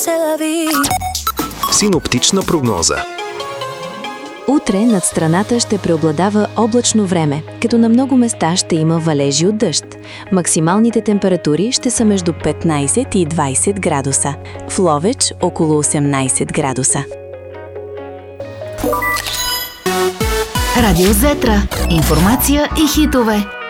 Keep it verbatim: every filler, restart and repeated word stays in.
Синоптична прогноза. Утре над страната ще преобладава облачно време, като на много места ще има валежи от дъжд. Максималните температури ще са между петнайсет и двайсет градуса. В Ловеч около осемнайсет градуса. Радио Зетра. Информация и хитове.